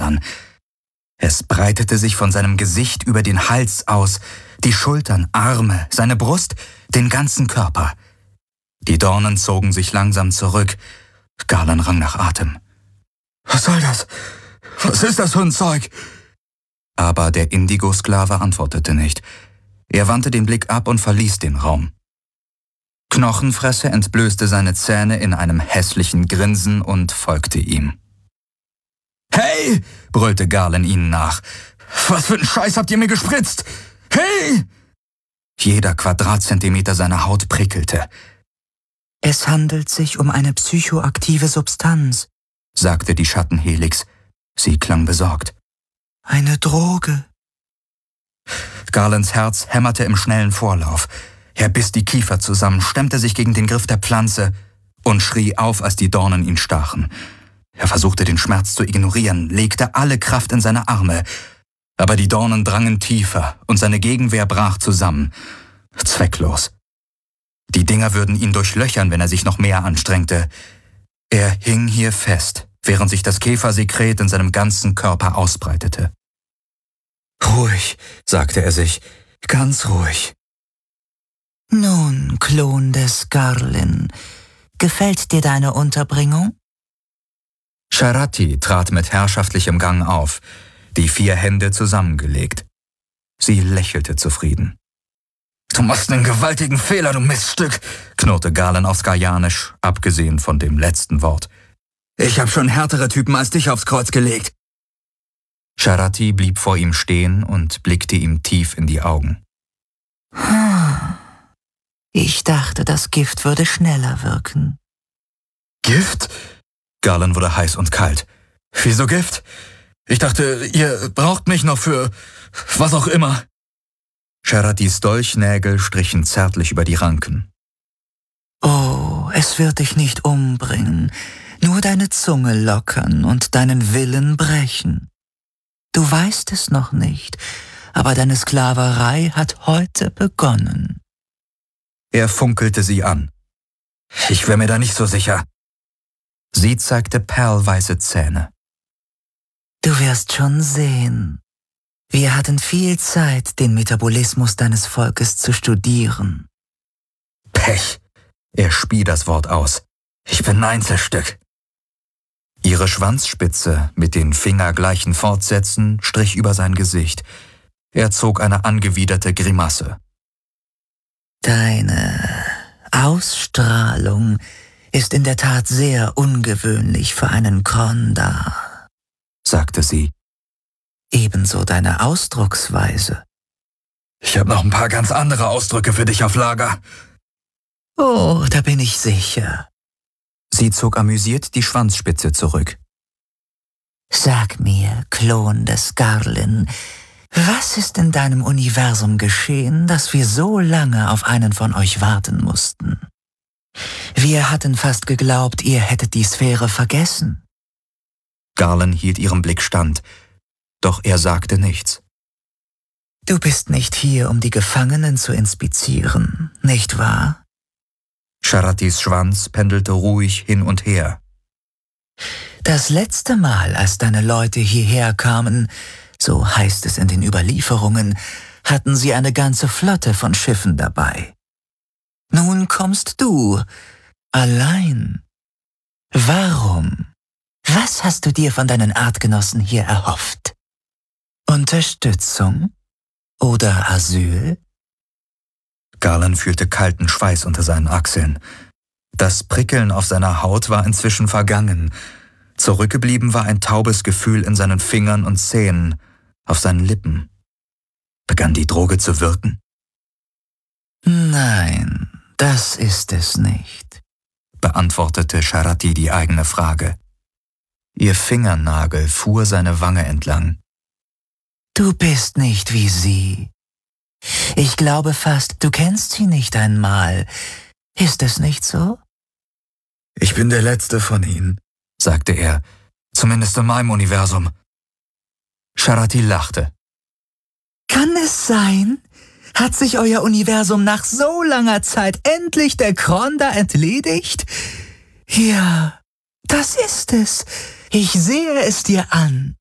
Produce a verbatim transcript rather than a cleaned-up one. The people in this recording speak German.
Garland. Es breitete sich von seinem Gesicht über den Hals aus, die Schultern, Arme, seine Brust, den ganzen Körper. Die Dornen zogen sich langsam zurück. Garland rang nach Atem. »Was soll das? Was ist das für ein Zeug?« Aber der Indigo-Sklave antwortete nicht. Er wandte den Blick ab und verließ den Raum. Knochenfresse entblößte seine Zähne in einem hässlichen Grinsen und folgte ihm. »Hey!« brüllte Garland ihnen nach. »Was für einen Scheiß habt ihr mir gespritzt? Hey!« Jeder Quadratzentimeter seiner Haut prickelte. »Es handelt sich um eine psychoaktive Substanz«, sagte die Schattenhelix. Sie klang besorgt. »Eine Droge.« Garlands Herz hämmerte im schnellen Vorlauf. Er biss die Kiefer zusammen, stemmte sich gegen den Griff der Pflanze und schrie auf, als die Dornen ihn stachen. Er versuchte den Schmerz zu ignorieren, legte alle Kraft in seine Arme, aber die Dornen drangen tiefer und seine Gegenwehr brach zusammen. Zwecklos. Die Dinger würden ihn durchlöchern, wenn er sich noch mehr anstrengte. Er hing hier fest, während sich das Käfersekret in seinem ganzen Körper ausbreitete. »Ruhig«, sagte er sich, »ganz ruhig.« »Nun, Klon des Garland, gefällt dir deine Unterbringung?« Sharati trat mit herrschaftlichem Gang auf, die vier Hände zusammengelegt. Sie lächelte zufrieden. »Du machst einen gewaltigen Fehler, du Miststück«, knurrte Garland auf Skajanisch, abgesehen von dem letzten Wort. »Ich hab schon härtere Typen als dich aufs Kreuz gelegt.« Sharati blieb vor ihm stehen und blickte ihm tief in die Augen. »Ich dachte, das Gift würde schneller wirken.« »Gift?« Garland wurde heiß und kalt. »Wieso Gift? Ich dachte, ihr braucht mich noch für was auch immer.« Sharatis Dolchnägel strichen zärtlich über die Ranken. »Oh, es wird dich nicht umbringen, nur deine Zunge lockern und deinen Willen brechen. Du weißt es noch nicht, aber deine Sklaverei hat heute begonnen.« Er funkelte sie an. »Ich wäre mir da nicht so sicher.« Sie zeigte perlweiße Zähne. »Du wirst schon sehen. Wir hatten viel Zeit, den Metabolismus deines Volkes zu studieren.« »Pech«, er spie das Wort aus. »Ich bin ein Einzelstück.« Ihre Schwanzspitze mit den fingergleichen Fortsätzen strich über sein Gesicht. Er zog eine angewiderte Grimasse. »Deine Ausstrahlung ist in der Tat sehr ungewöhnlich für einen Kronda«, sagte sie. »Ebenso deine Ausdrucksweise.« »Ich habe noch ein paar ganz andere Ausdrücke für dich auf Lager.« »Oh, da bin ich sicher.« Sie zog amüsiert die Schwanzspitze zurück. »Sag mir, Klon des Garland, was ist in deinem Universum geschehen, dass wir so lange auf einen von euch warten mussten? Wir hatten fast geglaubt, ihr hättet die Sphäre vergessen.« Garland hielt ihrem Blick stand, doch er sagte nichts. »Du bist nicht hier, um die Gefangenen zu inspizieren, nicht wahr?« Sharatis Schwanz pendelte ruhig hin und her. »Das letzte Mal, als deine Leute hierher kamen, so heißt es in den Überlieferungen, hatten sie eine ganze Flotte von Schiffen dabei. Nun kommst du, allein. Warum? Was hast du dir von deinen Artgenossen hier erhofft? Unterstützung? Oder Asyl?« Garland fühlte kalten Schweiß unter seinen Achseln. Das Prickeln auf seiner Haut war inzwischen vergangen. Zurückgeblieben war ein taubes Gefühl in seinen Fingern und Zähnen, auf seinen Lippen. Begann die Droge zu wirken? »Nein, das ist es nicht«, beantwortete Sharati die eigene Frage. Ihr Fingernagel fuhr seine Wange entlang. »Du bist nicht wie sie. Ich glaube fast, du kennst sie nicht einmal. Ist es nicht so?« »Ich bin der Letzte von ihnen«, sagte er, »zumindest in meinem Universum.« Sharati lachte. »Kann es sein? Hat sich euer Universum nach so langer Zeit endlich der Kronda entledigt? Ja, das ist es. Ich sehe es dir an.